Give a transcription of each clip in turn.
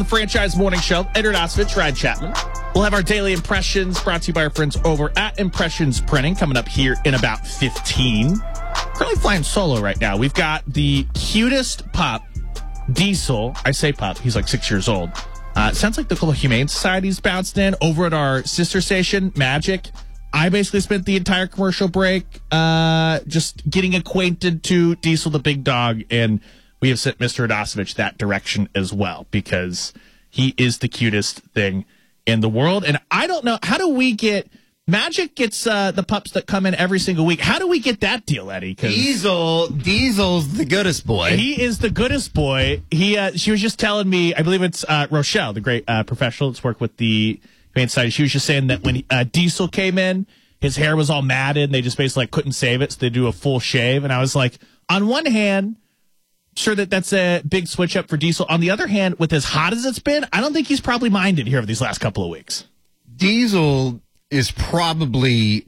The Franchise Morning Show. Ed Osovich, Ryan Chapman. We'll have our daily impressions brought to you by our friends over at Impressions Printing coming up here in about 15. Currently flying solo right now. We've got the cutest pup, Diesel. I say pup. He's like 6 years old. Sounds like the Local Humane Society's bounced in over at our sister station, Magic. I basically spent the entire commercial break just getting acquainted to Diesel the big dog, and we have sent Mr. Adosovich that direction as well because he is the cutest thing in the world. And I don't know, how do we get... Magic gets the pups that come in every single week. How do we get that deal, Eddie? Diesel's the goodest boy. He is the goodest boy. She was just telling me, I believe it's Rochelle, the great professional that's worked with the Humane Society. She was just saying that when Diesel came in, his hair was all matted, and they just basically couldn't save it, so they do a full shave. And I was like, on one hand, sure that's a big switch up for Diesel. On the other hand, with as hot as it's been, I don't think he's probably minded here over these last couple of weeks. Diesel probably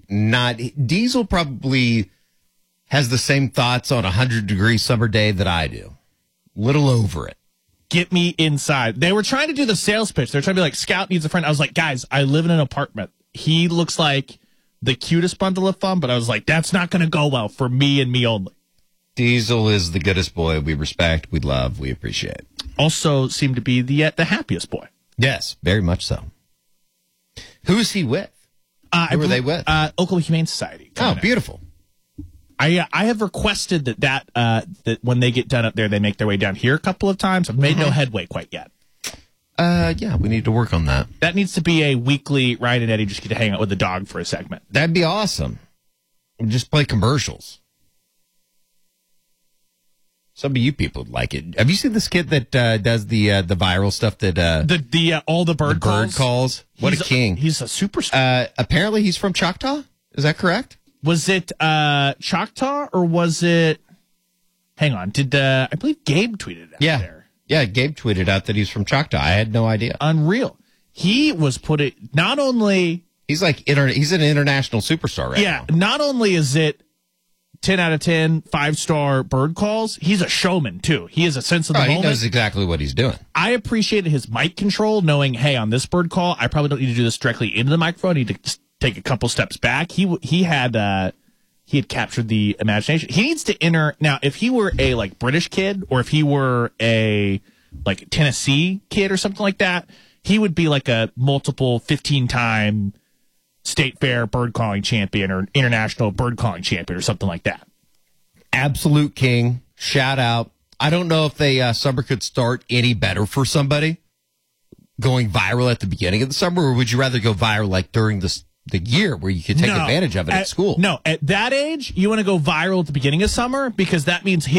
has the same thoughts on a 100-degree summer day that I do. Little over it. Get me inside. They were trying to do the sales pitch. They're trying to be like, Scout needs a friend. I was like, guys, I live in an apartment. He looks like the cutest bundle of fun, but I was like, that's not going to go well for me and me only. Diesel is the goodest boy we respect, we love, we appreciate. Also seemed to be the happiest boy. Yes, very much so. Who is he with? Who are they with? Oklahoma Humane Society. Oh, beautiful. I have requested that when they get done up there, they make their way down here a couple of times. I've made no headway quite yet. Yeah, we need to work on that. That needs to be a weekly Ryan and Eddie just get to hang out with the dog for a segment. That'd be awesome. Just play commercials. Some of you people would like it. Have you seen this kid that does the viral stuff that all the bird calls? What a king! He's a superstar. Apparently, he's from Choctaw. Is that correct? Was it Choctaw or was it? Hang on. Did I believe Gabe tweeted it out there? Yeah, Gabe tweeted out that he's from Choctaw. I had no idea. Unreal. He was not only he's an international superstar right now. Yeah. Not only is it 10 out of 10, 5-star bird calls, he's a showman, too. He has a sense of the moment. He knows exactly what he's doing. I appreciated his mic control, knowing, hey, on this bird call, I probably don't need to do this directly into the microphone. I need to just take a couple steps back. He had captured the imagination. He needs to enter. Now, if he were a, British kid, or if he were a, Tennessee kid or something like that, he would be like a multiple 15-time state fair bird calling champion or international bird calling champion or something like that. Absolute king. Shout out. I don't know if summer could start any better for somebody going viral at the beginning of the summer, or would you rather go viral during the year where you could take advantage of it at school? No, at that age, you want to go viral at the beginning of summer because that means